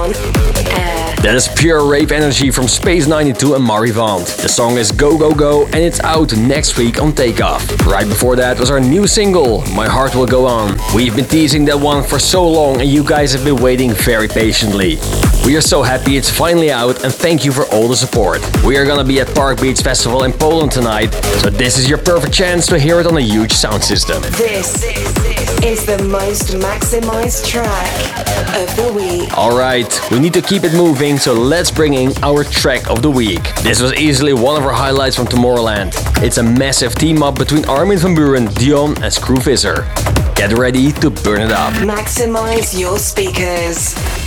on air. That is pure rave energy from Space 92 and Mari Vant. The song is Go Go Go and it's out next week on Takeoff. Right before that was our new single, My Heart Will Go On. We've been teasing that one for so long and you guys have been waiting very patiently. We are so happy it's finally out and thank you for all the support. We are gonna be at Park Beach Festival in Poland tonight, so this is your perfect chance to hear it on a huge sound system. This is the most maximized track of the week. Alright, we need to keep it moving, so let's bring in our track of the week. This was easily one of our highlights from Tomorrowland. It's a massive team up between Armin van Buuren, Dion and Screw Visser. Get ready to burn it up. Maximize your speakers.